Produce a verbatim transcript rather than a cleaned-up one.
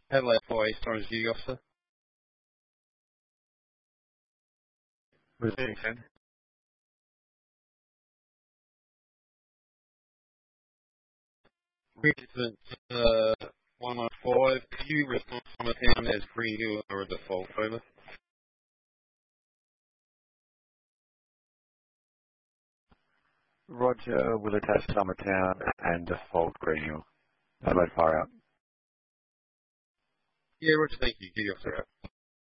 Adelaide Fire Storage Duty Officer. Receiving, sir. Resident uh, one one five, could you respond from a town as Green Hill or a default, over? Roger, will attach Summertown and default Green Hill. Adelaide Fire out. Yeah, Roger, thank you. Duty Officer out.